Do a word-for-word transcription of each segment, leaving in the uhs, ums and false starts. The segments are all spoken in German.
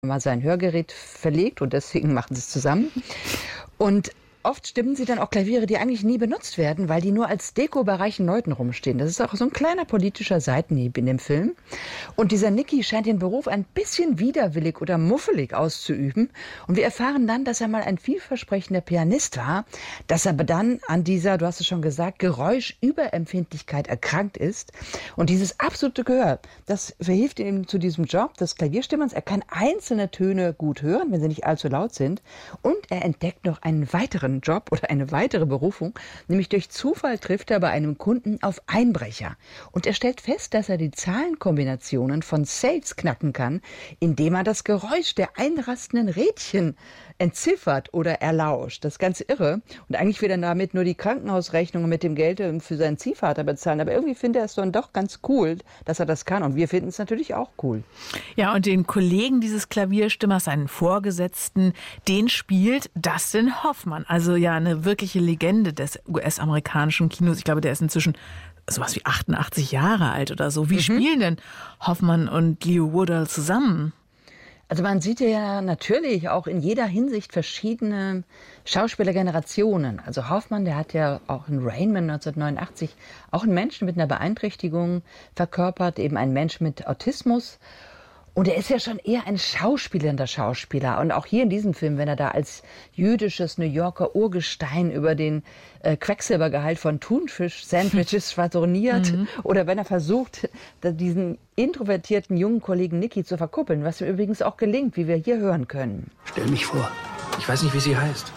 mal sein Hörgerät verlegt und deswegen machen sie es zusammen. Und oft stimmen sie dann auch Klaviere, die eigentlich nie benutzt werden, weil die nur als Deko bei reichen Leuten rumstehen. Das ist auch so ein kleiner politischer Seitenhieb in dem Film. Und dieser Nicky scheint den Beruf ein bisschen widerwillig oder muffelig auszuüben. Und wir erfahren dann, dass er mal ein vielversprechender Pianist war, dass er aber dann an dieser, du hast es schon gesagt, Geräuschüberempfindlichkeit erkrankt ist. Und dieses absolute Gehör, das verhilft ihm zu diesem Job des Klavierstimmers. Er kann einzelne Töne gut hören, wenn sie nicht allzu laut sind. Und er entdeckt noch einen weiteren Job oder eine weitere Berufung, nämlich durch Zufall trifft er bei einem Kunden auf Einbrecher. Und er stellt fest, dass er die Zahlenkombinationen von Safes knacken kann, indem er das Geräusch der einrastenden Rädchen entziffert oder erlauscht. Das ist ganz irre. Und eigentlich will er damit nur die Krankenhausrechnungen mit dem Geld für seinen Ziehvater bezahlen. Aber irgendwie findet er es dann doch ganz cool, dass er das kann. Und wir finden es natürlich auch cool. Ja, und den Kollegen dieses Klavierstimmers, seinen Vorgesetzten, den spielt Dustin Hoffman. Also ja, eine wirkliche Legende des U S-amerikanischen Kinos. Ich glaube, der ist inzwischen sowas wie achtundachtzig Jahre alt oder so. Wie mhm. spielen denn Hoffman und Leo Woodall zusammen? Also man sieht ja natürlich auch in jeder Hinsicht verschiedene Schauspielergenerationen. Also Hoffman, der hat ja auch in Rainman neunzehnhundertneunundachtzig auch einen Menschen mit einer Beeinträchtigung verkörpert, eben einen Menschen mit Autismus. Und er ist ja schon eher ein schauspielender Schauspieler. Und auch hier in diesem Film, wenn er da als jüdisches New Yorker Urgestein über den äh, Quecksilbergehalt von Thunfisch-Sandwiches schwadroniert mhm. oder wenn er versucht, diesen introvertierten jungen Kollegen Nicky zu verkuppeln, was ihm übrigens auch gelingt, wie wir hier hören können. Stell mich vor. Ich weiß nicht, wie sie heißt.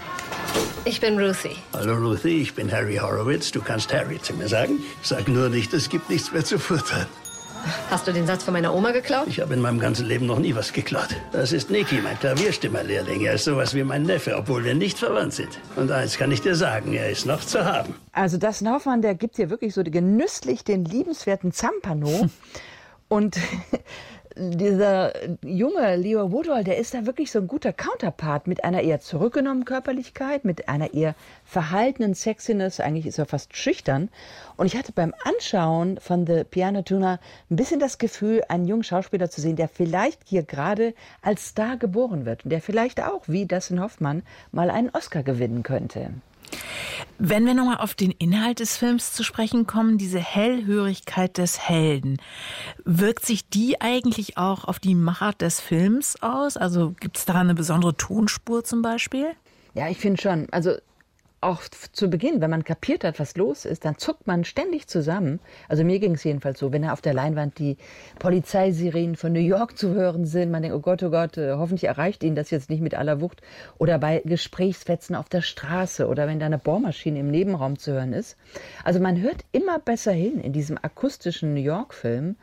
Ich bin Ruthie. Hallo Ruthie, ich bin Harry Horowitz. Du kannst Harry zu mir sagen. Sag nur nicht, es gibt nichts mehr zu futtern. Hast du den Satz von meiner Oma geklaut? Ich habe in meinem ganzen Leben noch nie was geklaut. Das ist Nicky, mein Klavierstimmerlehrling. Er ist sowas wie mein Neffe, obwohl wir nicht verwandt sind. Und eins kann ich dir sagen, er ist noch zu haben. Also Dustin Hoffman, der gibt hier wirklich so genüsslich den liebenswerten Zampano. Und dieser junge Leo Woodall, der ist da wirklich so ein guter Counterpart mit einer eher zurückgenommenen Körperlichkeit, mit einer eher verhaltenen Sexiness. Eigentlich ist er fast schüchtern. Und ich hatte beim Anschauen von The Piano Tuner ein bisschen das Gefühl, einen jungen Schauspieler zu sehen, der vielleicht hier gerade als Star geboren wird und der vielleicht auch, wie Dustin Hoffman, mal einen Oscar gewinnen könnte. Wenn wir nochmal auf den Inhalt des Films zu sprechen kommen, diese Hellhörigkeit des Helden, wirkt sich die eigentlich auch auf die Machart des Films aus? Also gibt es da eine besondere Tonspur zum Beispiel? Ja, ich finde schon. Also auch zu Beginn, wenn man kapiert hat, was los ist, dann zuckt man ständig zusammen. Also mir ging es jedenfalls so, wenn er auf der Leinwand die Polizeisirenen von New York zu hören sind, man denkt, oh Gott, oh Gott, hoffentlich erreicht ihn das jetzt nicht mit aller Wucht. Oder bei Gesprächsfetzen auf der Straße oder wenn da eine Bohrmaschine im Nebenraum zu hören ist. Also man hört immer besser hin in diesem akustischen New York-Film.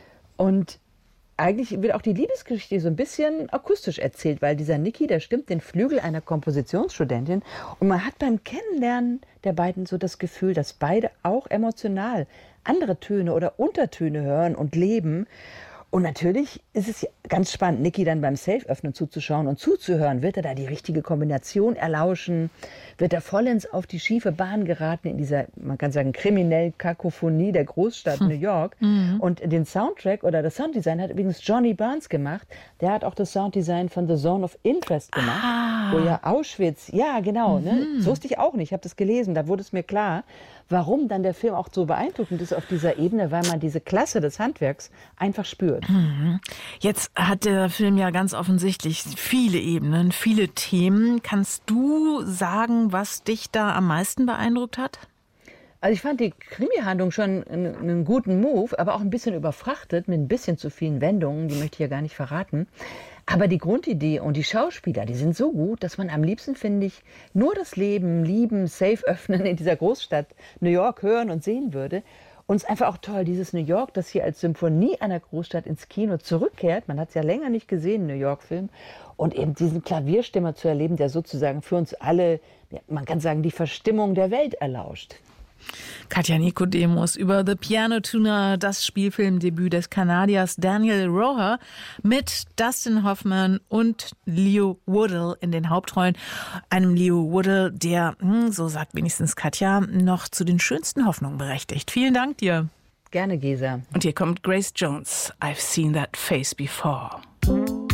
Und eigentlich wird auch die Liebesgeschichte so ein bisschen akustisch erzählt, weil dieser Nicky, der stimmt den Flügel einer Kompositionsstudentin und man hat beim Kennenlernen der beiden so das Gefühl, dass beide auch emotional andere Töne oder Untertöne hören und leben. Und natürlich ist es ganz spannend, Nicky dann beim Safe-Öffnen zuzuschauen und zuzuhören. Wird er da die richtige Kombination erlauschen? Wird er vollends auf die schiefe Bahn geraten in dieser, man kann sagen, kriminellen Kakophonie der Großstadt New York? Mhm. Und den Soundtrack oder das Sounddesign hat übrigens Johnny Burns gemacht. Der hat auch das Sounddesign von The Zone of Interest gemacht, ah. wo ja Auschwitz, ja genau, mhm. ne? Das wusste ich auch nicht, ich habe das gelesen, da wurde es mir klar, warum dann der Film auch so beeindruckend ist auf dieser Ebene, weil man diese Klasse des Handwerks einfach spürt. Jetzt hat der Film ja ganz offensichtlich viele Ebenen, viele Themen. Kannst du sagen, was dich da am meisten beeindruckt hat? Also ich fand die Krimi-Handlung schon einen, einen guten Move, aber auch ein bisschen überfrachtet mit ein bisschen zu vielen Wendungen, die möchte ich ja gar nicht verraten. Aber die Grundidee und die Schauspieler, die sind so gut, dass man am liebsten, finde ich, nur das Leben, Lieben, Safe öffnen in dieser Großstadt New York hören und sehen würde. Und es ist einfach auch toll, dieses New York, das hier als Symphonie einer Großstadt ins Kino zurückkehrt. Man hat es ja länger nicht gesehen, New York-Film. Und eben diesen Klavierstimmer zu erleben, der sozusagen für uns alle, man kann sagen, die Verstimmung der Welt erlauscht. Katja Nikodemus über The Piano Tuner, das Spielfilmdebüt des Kanadiers Daniel Roher mit Dustin Hoffman und Leo Woodall in den Hauptrollen. Einem Leo Woodall, der, so sagt wenigstens Katja, noch zu den schönsten Hoffnungen berechtigt. Vielen Dank dir. Gerne, Gesa. Und hier kommt Grace Jones. I've seen that face before.